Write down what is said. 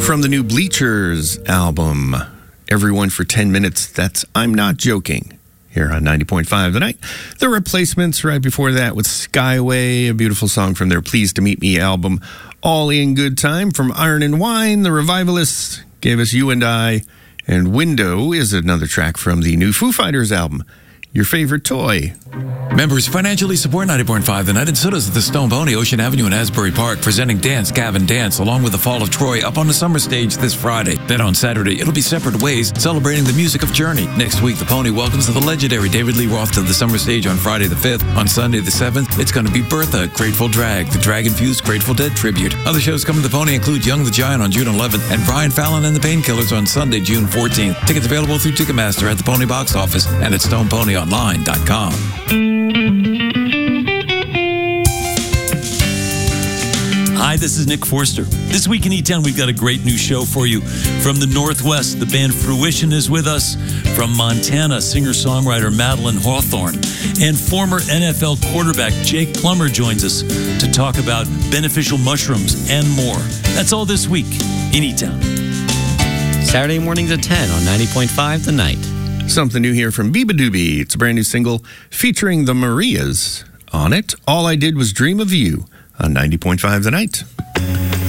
From the new Bleachers album, Everyone for 10 Minutes, that's I'm Not Joking, here on 90.5 The Night. The Replacements right before that with Skyway, a beautiful song from their Pleased to Meet Me album. All in Good Time from Iron and Wine. The Revivalists gave us You and I. And Window is another track from the new Foo Fighters album, Your Favorite Toy. Members financially support 90.5 The Night, and so does the Stone Pony, Ocean Avenue in Asbury Park, presenting Dance Gavin Dance along with the Fall of Troy up on the summer stage this Friday. Then on Saturday, it'll be Separate Ways, celebrating the music of Journey. Next week, the Pony welcomes the legendary David Lee Roth to the summer stage on Friday the 5th. On Sunday the 7th, it's going to be Bertha, Grateful Drag, the drag-infused Grateful Dead tribute. Other shows coming to the Pony include Young the Giant on June 11th and Brian Fallon and the Painkillers on Sunday, June 14th. Tickets available through Ticketmaster at the Pony box office and at StonePonyOnline.com. Hi, this is Nick Forster. This week in E-Town, we've got a great new show for you. From the Northwest, the band Fruition is with us. From Montana, singer-songwriter Madeline Hawthorne. And former NFL quarterback Jake Plummer joins us to talk about beneficial mushrooms and more. That's all this week in E-Town. Saturday mornings at 10 on 90.5 The Night. Something new here from Biba Doobie. It's a brand new single featuring the Marias on it. All I Did Was Dream of You on 90.5 The Night.